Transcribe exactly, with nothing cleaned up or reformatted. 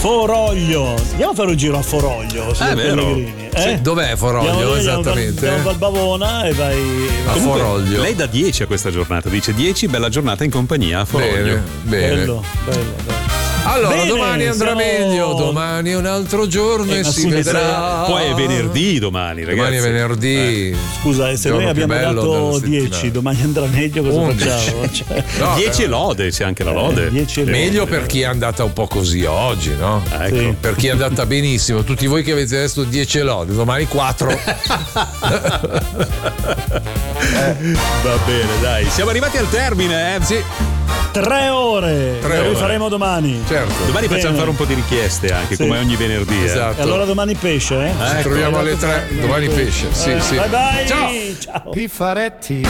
Foroglio. Andiamo a fare un giro a Foroglio, signor Pellegrini. Eh? Sì, dov'è Foroglio esattamente? Andiamo al Bavona e vai a Foroglio. Lei dà dieci a questa giornata, dice dieci, bella giornata in compagnia a Foroglio. Bene, bene. Bello, bello, bello. Allora, Bene, domani andrà siamo... meglio, domani è un altro giorno eh, e si scusa, vedrà. Poi è venerdì domani, ragazzi. Domani è venerdì. Eh. Scusa, se noi abbiamo dato dieci, domani andrà meglio, cosa undici. facciamo? Cioè... No, dieci lode, c'è anche la lode. Eh, dieci meglio per chi è andata un po' così oggi, no? Ecco. Sì. Per chi è andata benissimo, tutti voi che avete adesso dieci lode, domani quattro. eh. Va bene, dai. Siamo arrivati al termine, eh? Sì. Tre ore, Tre lo ore. rifaremo domani. Certo. Domani Bene. facciamo fare un po' di richieste anche, Sì. come ogni venerdì. Eh. Esatto. E allora domani pesce, eh? Ci Ecco. troviamo alle tre, domani pesce. Sì, Eh, sì. Bye bye. Ciao. Ciao. Pifaretti.